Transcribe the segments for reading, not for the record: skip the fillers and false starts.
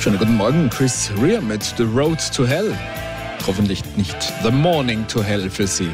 Schönen guten Morgen, Chris Rea mit The Road to Hell. Hoffentlich nicht The Morning to Hell für Sie.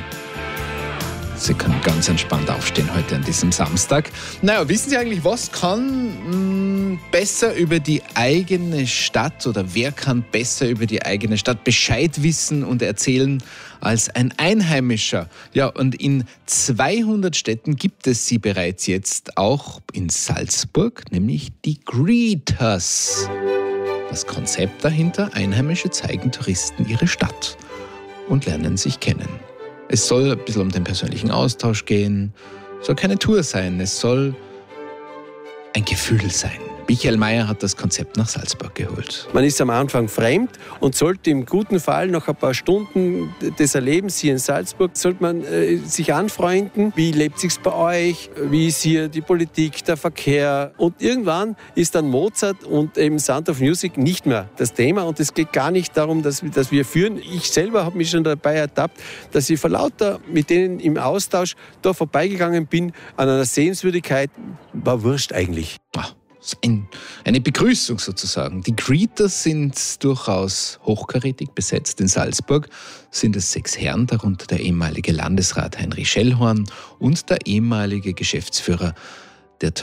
Sie können ganz entspannt aufstehen heute an diesem Samstag. Naja, wissen Sie eigentlich, was kann besser über die eigene Stadt oder wer kann besser über die eigene Stadt Bescheid wissen und erzählen als ein Einheimischer? Ja, und in 200 Städten gibt es sie bereits jetzt, auch in Salzburg, nämlich die Greeters. Das Konzept dahinter: Einheimische zeigen Touristen ihre Stadt und lernen sich kennen. Es soll ein bisschen um den persönlichen Austausch gehen, es soll keine Tour sein, es soll ein Gefühl sein. Michael Mayer hat das Konzept nach Salzburg geholt. Man ist am Anfang fremd und sollte im guten Fall nach ein paar Stunden des Erlebens hier in Salzburg, sollte man sich anfreunden. Wie lebt sich's bei euch? Wie ist hier die Politik, der Verkehr? Und irgendwann ist dann Mozart und eben Sound of Music nicht mehr das Thema. Und es geht gar nicht darum, dass wir führen. Ich selber habe mich schon dabei ertappt, dass ich vor lauter mit denen im Austausch da vorbeigegangen bin an einer Sehenswürdigkeit. War wurscht eigentlich. Eine Begrüßung sozusagen. Die Greeters sind durchaus hochkarätig besetzt. In Salzburg sind es 6 Herren, darunter der ehemalige Landesrat Heinrich Schellhorn und der ehemalige Geschäftsführer des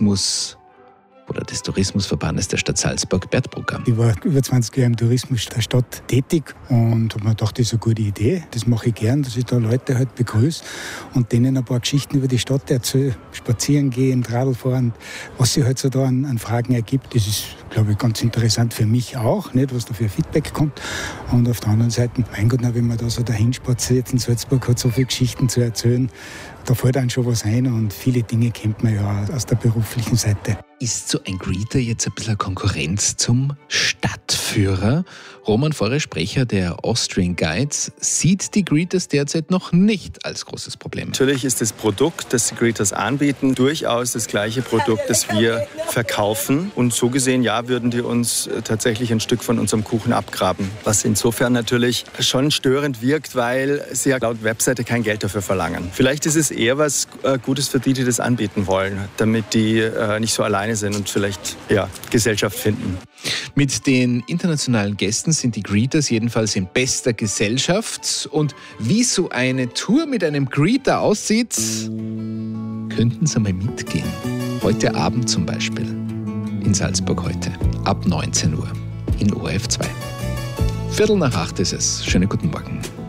Tourismusverbandes der Stadt Salzburg, Bert Brugger. Ich war über 20 Jahre im Tourismus der Stadt tätig und habe mir gedacht, das ist eine gute Idee. Das mache ich gern, dass ich da Leute halt begrüße und denen ein paar Geschichten über die Stadt erzähle. Spazieren gehen, Radl fahren, was sich halt so da an Fragen ergibt. Das ist, glaube ich, ganz interessant für mich auch, nicht, was da für Feedback kommt. Und auf der anderen Seite, mein Gott, wenn man da so dahin spaziert in Salzburg, hat so viele Geschichten zu erzählen. Da fällt einem schon was ein und viele Dinge kennt man ja aus der beruflichen Seite. Ist so ein Greeter jetzt ein bisschen Konkurrenz zum Stadtführer? Roman Forre, Sprecher der Austrian Guides, sieht die Greeters derzeit noch nicht als großes Problem. Natürlich ist das Produkt, das die Greeters anbieten, durchaus das gleiche Produkt, das wir verkaufen. Und so gesehen, ja, würden die uns tatsächlich ein Stück von unserem Kuchen abgraben. Was insofern natürlich schon störend wirkt, weil sie ja laut Webseite kein Geld dafür verlangen. Vielleicht ist es eher was Gutes für die das anbieten wollen, damit die nicht so alleine sind und vielleicht Gesellschaft finden. Mit den internationalen Gästen sind die Greeters jedenfalls in bester Gesellschaft. Und wie so eine Tour mit einem Greeter aussieht, könnten Sie mal mitgehen. Heute Abend zum Beispiel. In Salzburg heute. Ab 19 Uhr. In ORF 2. 7:45 ist es. Schönen guten Morgen.